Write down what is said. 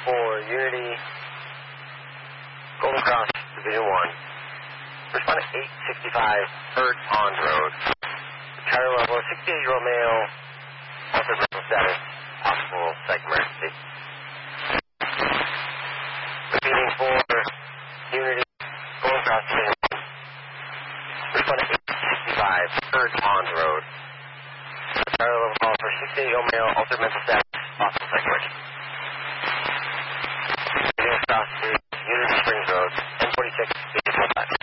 for Unity, Golden Cross, Division 1. Respond to 865 Third Pond Road. Charter level 68-year-old male, altered mental status, possible psych emergency. Repeating for Unity, Golden Cross, Division 1. Respond to 865 Third Pond Road. Charter level call for 68-year-old male, altered mental status, possible psych emergency. Across to Unity Springs Road, 1046, 845.